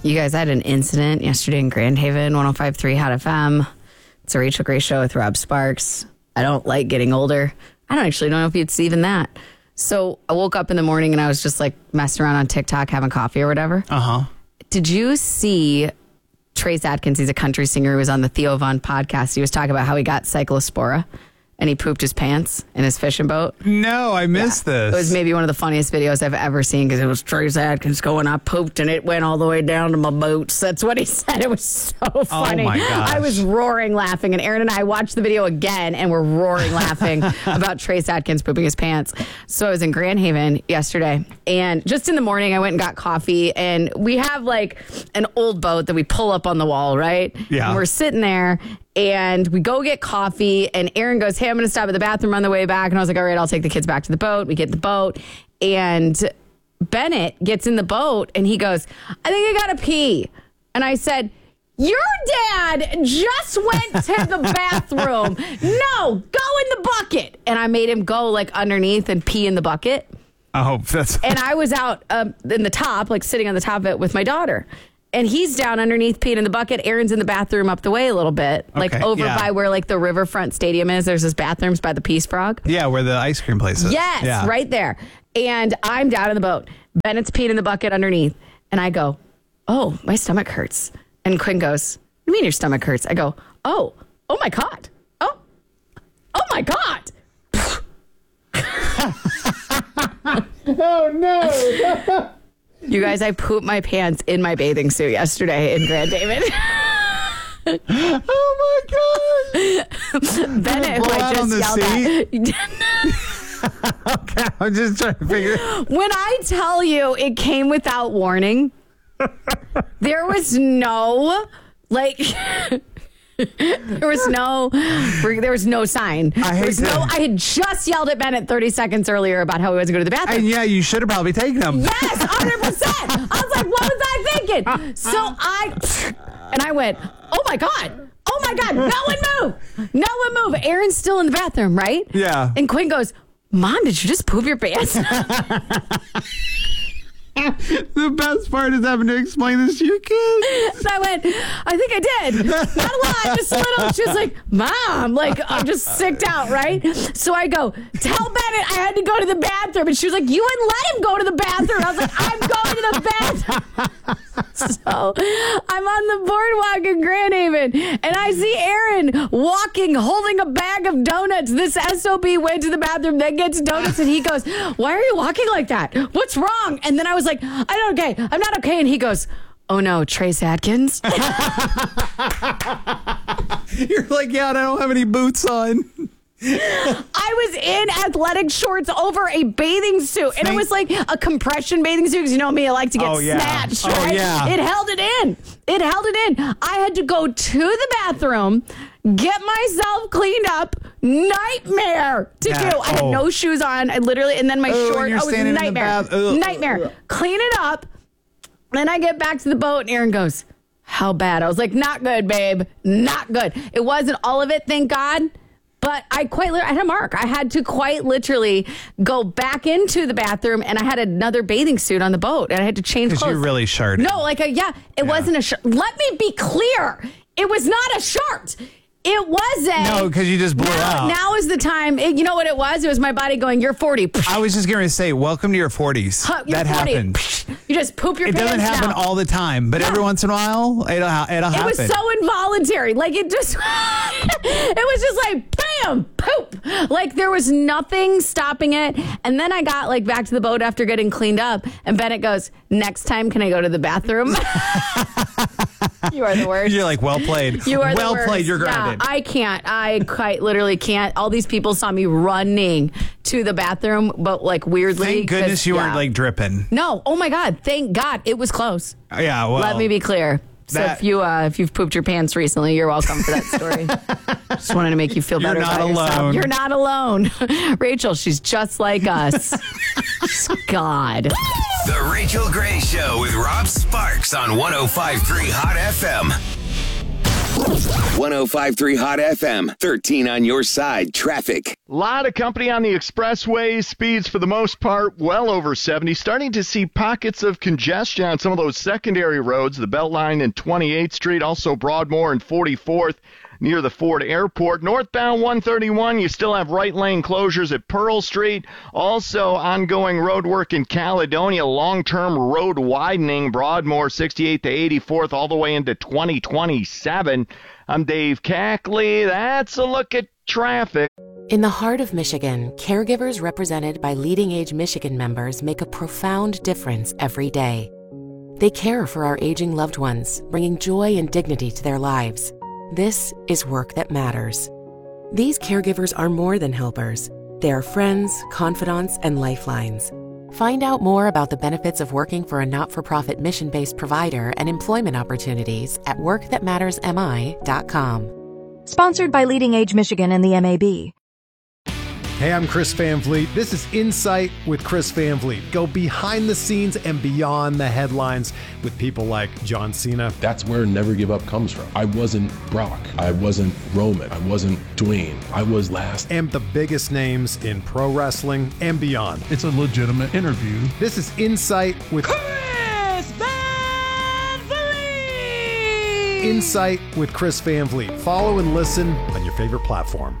You guys, I had an incident yesterday in Grand Haven, 105.3 Hot FM. It's a Rachel Gray show with Rob Sparks. I don't like getting older. I don't actually know if it's even that. So I woke up in the morning and I was just like messing around on TikTok, having coffee or whatever. Did you see Trace Adkins? He's a country singer who was on the Theo Von podcast. He was talking about how he got cyclospora and he pooped his pants in his fishing boat. No, I missed this. It was maybe one of the funniest videos I've ever seen because it was Trace Adkins going, I pooped and it went all the way down to my boots. That's what he said. It was so funny. Oh my gosh. I was roaring laughing, and Aaron and I watched the video again and we're roaring laughing about Trace Adkins pooping his pants. So I was in Grand Haven yesterday, and just in the morning I went and got coffee, and we have like an old boat that we pull up on the wall, right? Yeah. And we're sitting there. And we go get coffee, and Aaron goes, hey, I'm going to stop at the bathroom on the way back. And I was like, all right, I'll take the kids back to the boat. We get in the boat, and Bennett gets in the boat, and he goes, I think I got to pee. And I said, your dad just went to the bathroom. No, go in the bucket. And I made him go like underneath and pee in the bucket. Oh, that's... And I was out in the top, like sitting on the top of it with my daughter. And he's down underneath peeing in the bucket. Aaron's in the bathroom up the way a little bit. Like over by where like the Riverfront Stadium is. There's this bathrooms by the Peace Frog. Yeah, where the ice cream place is. Yes, right there. And I'm down in the boat. Bennett's peeing in the bucket underneath. And I go, oh, my stomach hurts. And Quinn goes, what do you mean your stomach hurts? I go, oh my God. Oh my God. Oh, no. You guys, I pooped my pants in my bathing suit yesterday in Grand Haven. Oh my God! Bennett, who I just yelled at. Okay, I'm just trying to figure. When I tell you it came without warning, there was no like. There was no sign. I had just yelled at Bennett 30 seconds earlier about how he was going to go to the bathroom. And yeah, you should have probably taken him. Yes, 100%. I was like, what was I thinking? So I went, oh my God. Oh my God. No one move. Aaron's still in the bathroom, right? Yeah. And Quinn goes, Mom, did you just poop your pants? The best part is having to explain this to your kids. So I went, I think I did. Not a lot, just a little. She was like, Mom, like, I'm just sicked out, right? So I go, tell Bennett I had to go to the bathroom. And she was like, you wouldn't let him go to the bathroom. I was like, I'm going to the bathroom. So I'm on the boardwalk in Grand Haven, and I see Aaron walking, holding a bag of donuts. This SOB went to the bathroom, then gets donuts, and he goes, why are you walking like that? What's wrong? And then I was like, I'm not okay. And he goes, oh no, Trace Adkins. You're like, yeah, I don't have any boots on. I was in athletic shorts over a bathing suit, and it was like a compression bathing suit, because you know me, I like to get snatched, right? Oh, yeah. It held it in. I had to go to the bathroom, get myself cleaned up. Nightmare to do. I had no shoes on. I literally, and then my short. It was a nightmare. Nightmare. Clean it up. Then I get back to the boat, and Aaron goes, how bad? I was like, not good, babe. Not good. It wasn't all of it, thank God. But I had a mark. I had to quite literally go back into the bathroom, and I had another bathing suit on the boat, and I had to change clothes. Because you really shirted. No, it wasn't a shirt. Let me be clear. It was not a shirt. It wasn't. No, because you just blew out. Now is the time. You know what it was? It was my body going, you're 40. I was just going to say, welcome to your 40s. That 40. Happened. You just poop your pants. It doesn't happen now. all the time, but every once in a while, it'll happen. It was so involuntary. Like, it just, it was just like, bam, poop. Like, there was nothing stopping it. And then I got, like, back to the boat after getting cleaned up. And Bennett goes, next time, can I go to the bathroom? You are the worst. You're like, well played. You are well the worst. played. You're grounded. Yeah, I can't. I quite literally can't. All these people saw me running to the bathroom, but like weirdly. Thank goodness you weren't like dripping. No. Oh my God. Thank God. It was close. Yeah. Well, let me be clear. So if you've pooped your pants recently, you're welcome for that story. Just wanted to make you feel better about yourself. You're not alone. Rachel, she's just like us. God. The Rachel Gray Show with Rob Sparks on 105.3 Hot FM. 105.3 Hot FM, 13 on your side, traffic. A lot of company on the expressways, speeds for the most part well over 70. Starting to see pockets of congestion on some of those secondary roads, the Beltline and 28th Street, also Broadmoor and 44th near the Ford Airport. Northbound 131, you still have right lane closures at Pearl Street. Also ongoing road work in Caledonia, long-term road widening, Broadmoor 68th to 84th all the way into 2027. I'm Dave Cackley. That's a look at traffic. In the heart of Michigan, caregivers represented by Leading Age Michigan members make a profound difference every day. They care for our aging loved ones, bringing joy and dignity to their lives. This is work that matters. These caregivers are more than helpers. They are friends, confidants, and lifelines. Find out more about the benefits of working for a not-for-profit mission-based provider and employment opportunities at workthatmattersmi.com. Sponsored by Leading Age Michigan and the MAB. Hey, I'm Chris Van Vliet. This is Insight with Chris Van Vliet. Go behind the scenes and beyond the headlines with people like John Cena. That's where Never Give Up comes from. I wasn't Brock. I wasn't Roman. I wasn't Dwayne. I was last. And the biggest names in pro wrestling and beyond. It's a legitimate interview. This is Insight with Chris Van Vliet. Insight with Chris Van Vliet. Follow and listen on your favorite platform.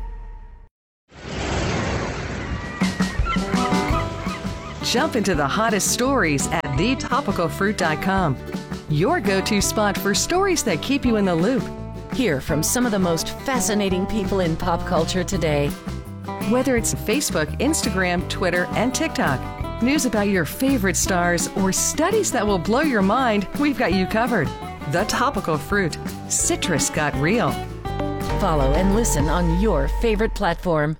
Jump into the hottest stories at thetopicalfruit.com. Your go-to spot for stories that keep you in the loop. Hear from some of the most fascinating people in pop culture today. Whether it's Facebook, Instagram, Twitter, and TikTok, news about your favorite stars, or studies that will blow your mind, we've got you covered. The Topical Fruit. Citrus got real. Follow and listen on your favorite platform.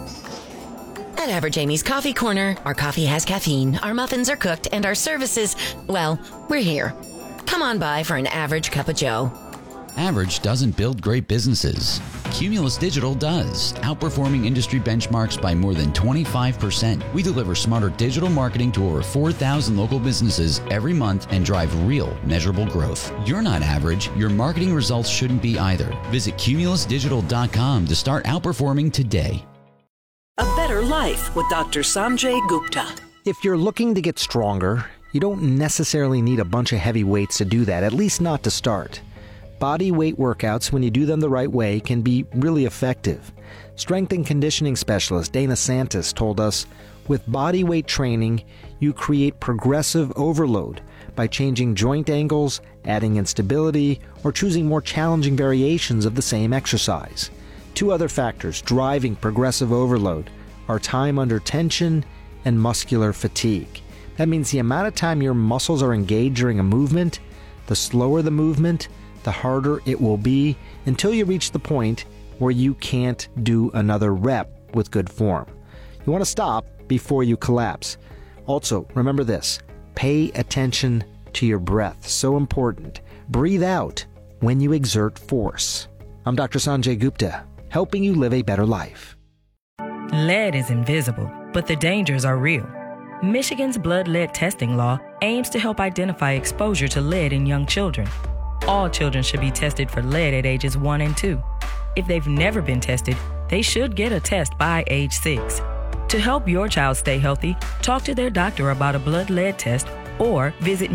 At Average Amy's Coffee Corner, our coffee has caffeine, our muffins are cooked, and our services, well, we're here. Come on by for an average cup of joe. Average doesn't build great businesses. Cumulus Digital does, outperforming industry benchmarks by more than 25%. We deliver smarter digital marketing to over 4,000 local businesses every month and drive real, measurable growth. You're not average. Your marketing results shouldn't be either. Visit cumulusdigital.com to start outperforming today. A Better Life with Dr. Sanjay Gupta. If you're looking to get stronger, you don't necessarily need a bunch of heavy weights to do that, at least not to start. Body weight workouts, when you do them the right way, can be really effective. Strength and conditioning specialist Dana Santis told us, with body weight training, you create progressive overload by changing joint angles, adding instability, or choosing more challenging variations of the same exercise. Two other factors driving progressive overload are time under tension and muscular fatigue. That means the amount of time your muscles are engaged during a movement, the slower the movement, the harder it will be until you reach the point where you can't do another rep with good form. You want to stop before you collapse. Also, remember this, pay attention to your breath. So important. Breathe out when you exert force. I'm Dr. Sanjay Gupta, helping you live a better life. Lead is invisible, but the dangers are real. Michigan's blood lead testing law aims to help identify exposure to lead in young children. All children should be tested for lead at ages 1 and 2. If they've never been tested, they should get a test by age 6. To help your child stay healthy, talk to their doctor about a blood lead test or visit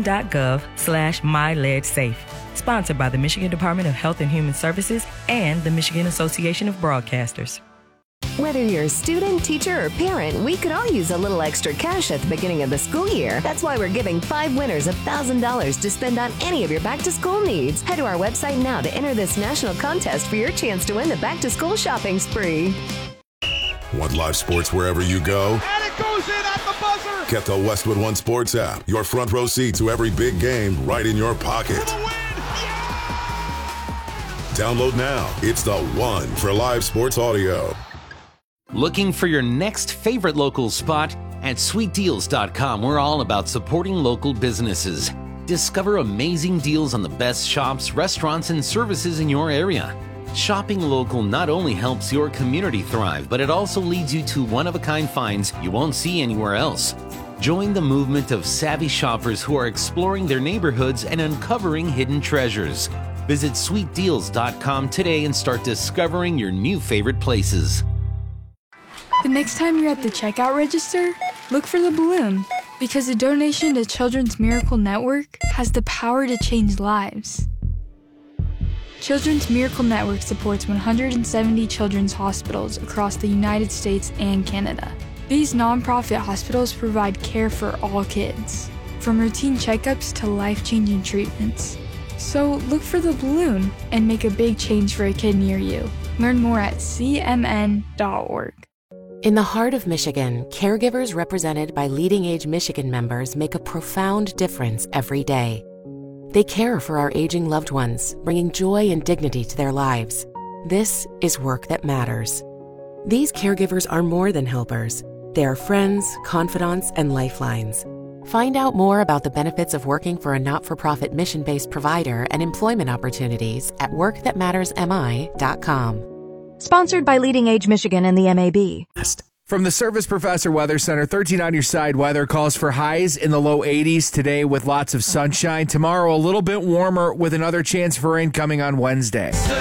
michigan.gov/myleadsafe. Sponsored by the Michigan Department of Health and Human Services and the Michigan Association of Broadcasters. Whether you're a student, teacher, or parent, we could all use a little extra cash at the beginning of the school year. That's why we're giving 5 winners $1,000 to spend on any of your back-to-school needs. Head to our website now to enter this national contest for your chance to win the back-to-school shopping spree. Want live sports wherever you go? And it goes in at the buzzer! Get the Westwood One Sports app. Your front row seat to every big game right in your pocket. Download now. It's the one for live sports audio. Looking for your next favorite local spot? At sweetdeals.com, we're all about supporting local businesses. Discover amazing deals on the best shops, restaurants, and services in your area. Shopping local not only helps your community thrive, but it also leads you to one-of-a-kind finds you won't see anywhere else. Join the movement of savvy shoppers who are exploring their neighborhoods and uncovering hidden treasures. Visit sweetdeals.com today and start discovering your new favorite places. The next time you're at the checkout register, look for the balloon, because a donation to Children's Miracle Network has the power to change lives. Children's Miracle Network supports 170 children's hospitals across the United States and Canada. These nonprofit hospitals provide care for all kids, from routine checkups to life-changing treatments. So look for the balloon and make a big change for a kid near you. Learn more at cmn.org. In the heart of Michigan, caregivers represented by Leading Age Michigan members make a profound difference every day. They care for our aging loved ones, bringing joy and dignity to their lives. This is work that matters. These caregivers are more than helpers. They are friends, confidants, and lifelines. Find out more about the benefits of working for a not-for-profit mission-based provider and employment opportunities at workthatmattersmi.com. Sponsored by Leading Age Michigan and the MAB. From the Service Professor Weather Center, 13 on your side weather calls for highs in the low 80s today with lots of sunshine. Tomorrow, a little bit warmer with another chance for rain coming on Wednesday.